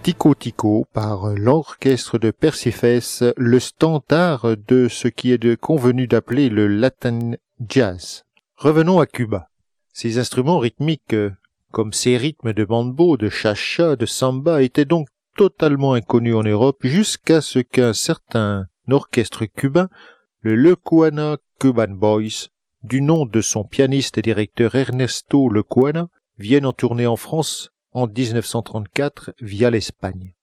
Tico Tico par l'orchestre de Perséphèse, le standard de ce qui est convenu d'appeler le Latin Jazz. Revenons à Cuba. Ces instruments rythmiques, comme ces rythmes de mambo, de cha-cha, de samba, étaient donc totalement inconnus en Europe jusqu'à ce qu'un certain orchestre cubain, le Lecuona Cuban Boys, du nom de son pianiste et directeur Ernesto Lecuona, vienne en tournée en France en 1934 via l'Espagne.